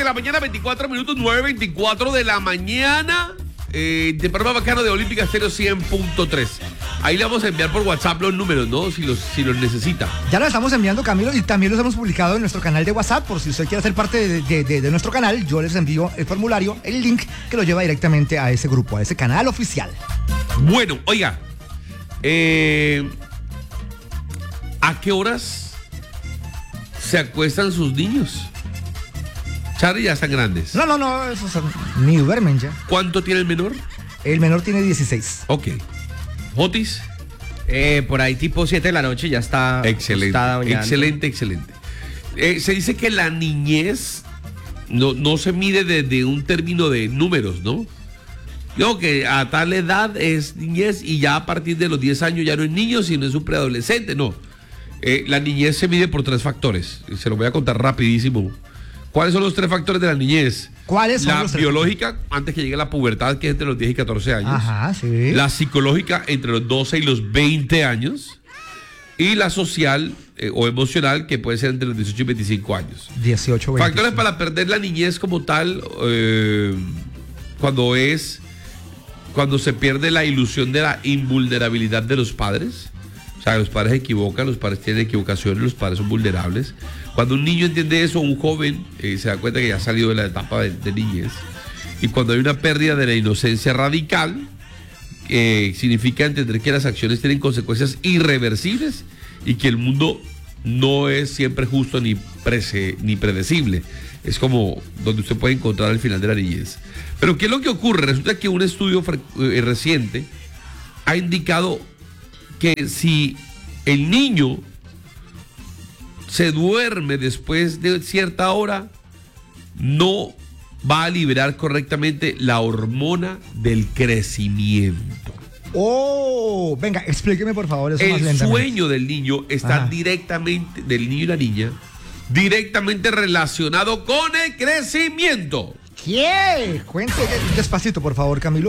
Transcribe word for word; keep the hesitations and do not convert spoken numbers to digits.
la mañana, veinticuatro minutos, nueve veinticuatro de la mañana. Eh, de programa bacano de Olímpica Estéreo cien punto tres. Ahí le vamos a enviar por WhatsApp los números, ¿no? Si los, si los necesita. Ya los estamos enviando, Camilo, y también los hemos publicado en nuestro canal de WhatsApp. Por si usted quiere ser parte de, de, de, de nuestro canal, yo les envío el formulario, el link que lo lleva directamente a ese grupo, a ese canal oficial. Bueno, oiga, eh, ¿a qué horas se acuestan sus niños? Charlie, ya están grandes. No, no, no, esos son, ni duermen ya. ¿Cuánto tiene el menor? El menor tiene dieciséis. Ok. ¿Jotis? Eh, por ahí tipo siete de la noche ya está. Excelente, está excelente, excelente. Eh, se dice que la niñez no, no se mide desde un término de números, ¿no? Yo que a tal edad es niñez y ya a partir de los diez años ya no es niño, sino es un preadolescente, no. Eh, la niñez se mide por tres factores. Se los voy a contar rapidísimo. ¿Cuáles son los tres factores de la niñez? ¿Cuáles son la los tres? biológica, antes que llegue la pubertad, que es entre los diez y catorce años. Ajá, sí. La psicológica, entre los doce y los veinte años. Y la social eh, o emocional, que puede ser entre los dieciocho y veinticinco años. dieciocho, veinticinco. Factores para perder la niñez como tal, eh, cuando es, cuando se pierde la ilusión de la invulnerabilidad de los padres. O sea, los padres se equivocan, los padres tienen equivocaciones, los padres son vulnerables. Cuando un niño entiende eso, un joven eh, se da cuenta que ya ha salido de la etapa de, de niñez. Y cuando hay una pérdida de la inocencia radical, eh, significa entender que las acciones tienen consecuencias irreversibles y que el mundo no es siempre justo ni, prese, ni predecible. Es como donde usted puede encontrar el final de la niñez. Pero ¿qué es lo que ocurre? Resulta que un estudio eh, reciente ha indicado que si el niño se duerme después de cierta hora, no va a liberar correctamente la hormona del crecimiento. Oh, venga, explíqueme por favor eso más El lentamente. sueño del niño está Ajá. directamente, del niño y la niña, directamente relacionado con el crecimiento. ¿Qué? Cuente despacito, por favor, Camilo.